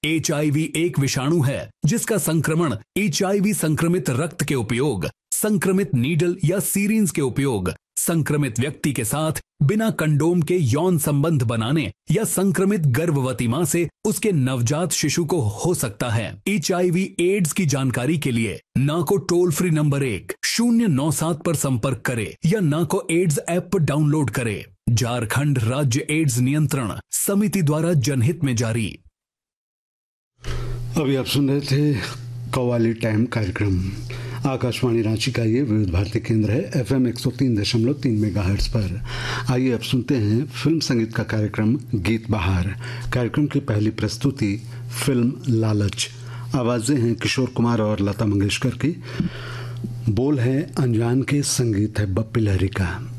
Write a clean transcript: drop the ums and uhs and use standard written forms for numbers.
HIV एक विषाणु है जिसका संक्रमण HIV संक्रमित रक्त के उपयोग, संक्रमित नीडल या सीरिंज के उपयोग, संक्रमित व्यक्ति के साथ बिना कंडोम के यौन संबंध बनाने या संक्रमित गर्भवती मां से उसके नवजात शिशु को हो सकता है। HIV एड्स की जानकारी के लिए नाको टोल फ्री नंबर 1097 पर संपर्क करे या नाको एड्स ऐप पर डाउनलोड करे। झारखंड राज्य एड्स नियंत्रण समिति द्वारा जनहित में जारी। अभी आप सुन रहे थे कव्वाली टाइम कार्यक्रम। आकाशवाणी रांची का ये विविध भारती केंद्र है FM 103.3 मेगाहर्ट्ज पर। आइए अब सुनते हैं फिल्म संगीत का कार्यक्रम गीत बहार। कार्यक्रम की पहली प्रस्तुति फिल्म लालच। आवाजें हैं किशोर कुमार और लता मंगेशकर की, बोल है अनजान के, संगीत है बप्पी लहरी का।